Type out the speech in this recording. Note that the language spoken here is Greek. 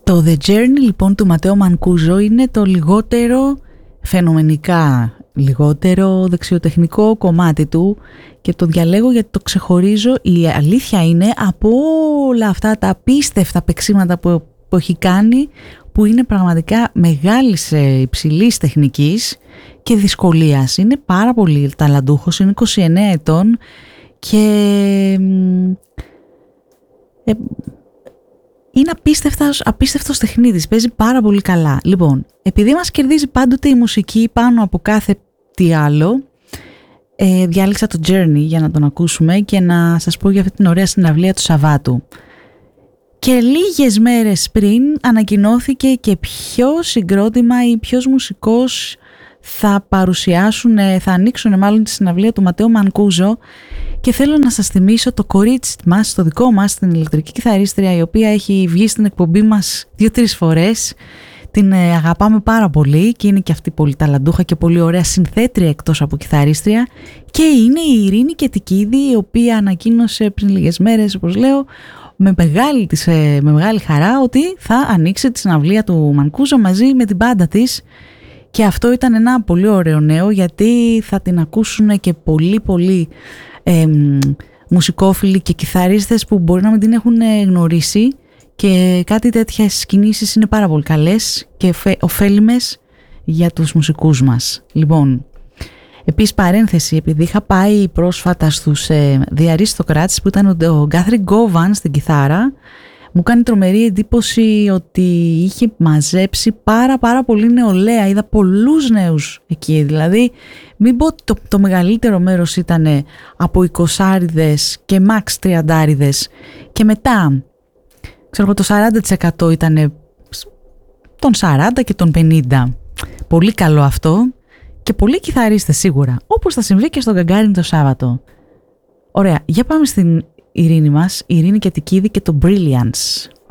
Το The Journey λοιπόν του Ματέο Μανκούζο είναι το λιγότερο φαινομενικά, λιγότερο δεξιοτεχνικό κομμάτι του και το διαλέγω γιατί το ξεχωρίζω. Η αλήθεια είναι από όλα αυτά τα απίστευτα παίξήματα που έχει κάνει, που είναι πραγματικά μεγάλης υψηλής τεχνικής και δυσκολίας. Είναι πάρα πολύ ταλαντούχος, είναι 29 ετών και είναι απίστευτος τεχνίτης, παίζει πάρα πολύ καλά. Λοιπόν, επειδή μας κερδίζει πάντοτε η μουσική πάνω από κάθε τι άλλο, διάλεξα το Journey για να τον ακούσουμε και να σας πω για αυτή την ωραία συναυλία του Σαββάτου. Και λίγες μέρες πριν ανακοινώθηκε και ποιο συγκρότημα ή ποιος μουσικός θα παρουσιάσουν, θα ανοίξουν μάλλον τη συναυλία του Ματέο Μανκούζο, και θέλω να σας θυμίσω το κορίτσι μας, το δικό μας, την ηλεκτρική κιθαρίστρια, η οποία έχει βγει στην εκπομπή μας 2-3 φορές. Την αγαπάμε πάρα πολύ και είναι και αυτή πολύ ταλαντούχα και πολύ ωραία συνθέτρια εκτός από κιθαρίστρια, και είναι η Ειρήνη Κετικίδη, η οποία ανακοίνωσε πριν λίγες μέρες, όπως λέω, με μεγάλη χαρά ότι θα ανοίξει τη συναυλία του Μανκούζο μαζί με την μπάντα της. Και αυτό ήταν ένα πολύ ωραίο νέο, γιατί θα την ακούσουν και πολύ μουσικόφιλοι και κιθαρίστες που μπορεί να μην την έχουν γνωρίσει, και κάτι τέτοιες κινήσεις είναι πάρα πολύ καλές και ωφέλιμες για τους μουσικούς μας. Λοιπόν, επίσης παρένθεση, επειδή είχα πάει πρόσφατα στους The Aristocrats που ήταν ο Guthrie Govan στην κιθάρα, μου κάνει τρομερή εντύπωση ότι είχε μαζέψει πάρα πολύ νεολαία. Είδα πολλούς νέους εκεί, δηλαδή μην πω το μεγαλύτερο μέρος ήταν από 20άριδες και max 30άριδες, και μετά ξέρω το 40% ήταν των 40 και των 50. Πολύ καλό αυτό, και πολλοί κιθαρίστες σίγουρα, όπως θα συμβεί και στον Γκαγκάριν το Σάββατο. Ωραία, για πάμε στην Ειρήνη μας, η Ειρήνη Κετικίδη και το Brilliance.